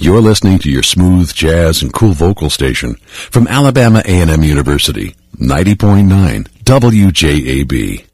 You're listening to your smooth jazz and cool vocal station from Alabama A&M University, 90.9 WJAB.